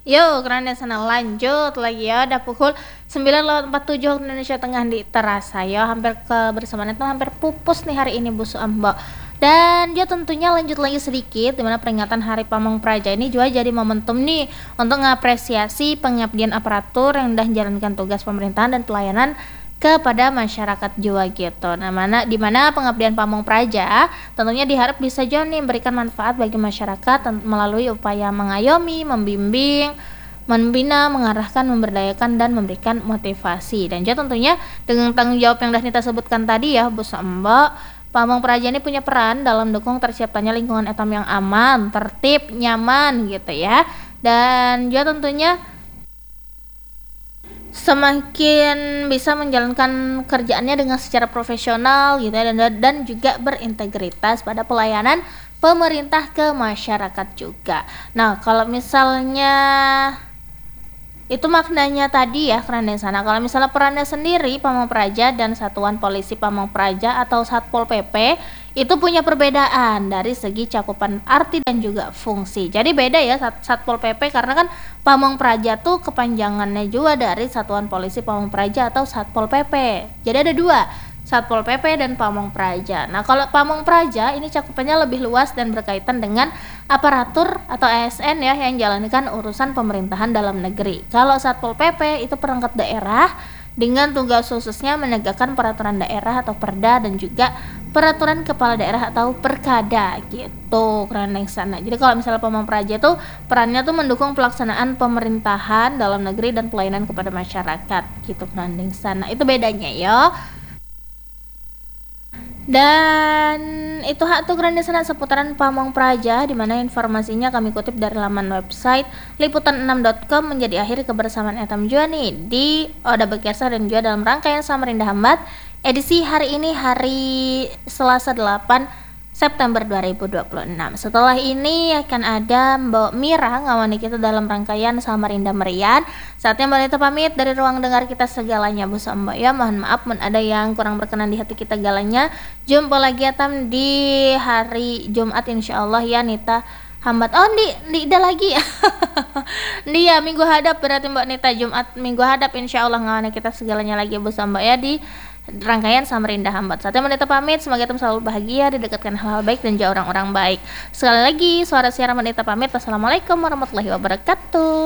Yuk, keren ya sana lanjut lagi ya. Udah pukul 9:47 waktu Indonesia Tengah di terasa ya. Hampir kebersamaan itu hampir pupus nih hari ini Bu Suambak. Dan dia tentunya lanjut lagi sedikit dimana peringatan Hari Pamong Praja ini juga jadi momentum nih untuk mengapresiasi pengabdian aparatur yang sudah menjalankan tugas pemerintahan dan pelayanan kepada masyarakat juga gitu. Nah, di mana pengabdian Pamong Praja tentunya diharap bisa juga nih memberikan manfaat bagi masyarakat melalui upaya mengayomi, membimbing, membina, mengarahkan, memberdayakan dan memberikan motivasi. Dan juga tentunya dengan tanggung jawab yang sudah kita sebutkan tadi ya Bu Samba, Pamong Praja ini punya peran dalam mendukung terciptanya lingkungan etam yang aman, tertib, nyaman gitu ya. Dan juga tentunya semakin bisa menjalankan kerjaannya dengan secara profesional gitu ya, dan juga berintegritas pada pelayanan pemerintah ke masyarakat juga. Nah, kalau misalnya itu maknanya tadi ya keren sana. Kalau misalnya perannya sendiri Pamong Praja dan Satuan Polisi Pamong Praja atau Satpol PP itu punya perbedaan dari segi cakupan arti dan juga fungsi. Jadi beda ya Satpol PP karena kan Pamong Praja tuh kepanjangannya juga dari Satuan Polisi Pamong Praja atau Satpol PP. Jadi ada dua, Satpol PP dan Pamong Praja. Nah, kalau Pamong Praja ini cakupannya lebih luas dan berkaitan dengan aparatur atau ASN ya yang jalankan urusan pemerintahan dalam negeri. Kalau Satpol PP itu perangkat daerah dengan tugas khususnya menegakkan peraturan daerah atau Perda dan juga peraturan kepala daerah atau Perkada gitu. Keren yang sana. Jadi kalau misalnya Pamong Praja tuh perannya tuh mendukung pelaksanaan pemerintahan dalam negeri dan pelayanan kepada masyarakat gitu. Keren yang sana. Itu bedanya ya. Dan itu hak tuh keren sana seputaran Pamong Praja, di mana informasinya kami kutip dari laman website liputan6.com. Menjadi akhir kebersamaan etam juga nih di Oda Bekesa dan juga dalam rangkaian Samarinda Hambat edisi hari ini, hari Selasa 8 September 2026. Setelah ini akan ada Mbak Mira ngawani kita dalam rangkaian Samarinda Merian. Saatnya Mbak Nita pamit dari ruang dengar kita segalanya Bu Samba ya. Mohon maaf ada yang kurang berkenan di hati kita galanya. Jumpa lagi atam di hari Jumat insyaallah ya Nita Hambat. Oh di lagi dia minggu hadap berarti Mbak Nita Jumat minggu hadap insyaallah ngawani kita segalanya lagi Bu Samba ya di rangkaian Samarinda Hambat. Saatnya Menita pamit, semoga teman selalu bahagia, didekatkan hal-hal baik dan juga orang-orang baik. Sekali lagi suara siaran Menita pamit. Wassalamualaikum warahmatullahi wabarakatuh.